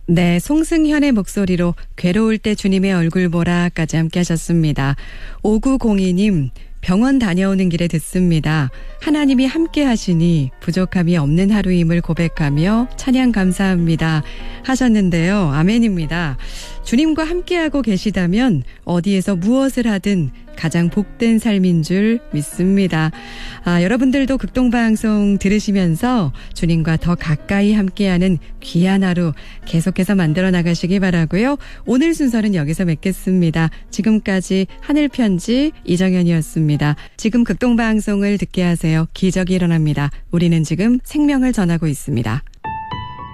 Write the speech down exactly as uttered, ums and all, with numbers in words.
네, 송승현의 목소리로 괴로울 때 주님의 얼굴 보라까지 함께 하셨습니다. 오구공이 님, 병원 다녀오는 길에 듣습니다. 하나님이 함께 하시니 부족함이 없는 하루임을 고백하며 찬양 감사합니다 하셨는데요. 아멘입니다. 주님과 함께하고 계시다면 어디에서 무엇을 하든 가장 복된 삶인 줄 믿습니다. 아, 여러분들도 극동방송 들으시면서 주님과 더 가까이 함께하는 귀한 하루 계속해서 만들어 나가시기 바라고요. 오늘 순서는 여기서 맺겠습니다. 지금까지 하늘편지 이정현이었습니다. 지금 극동방송을 듣게 하세요. 기적이 일어납니다. 우리는 지금 생명을 전하고 있습니다.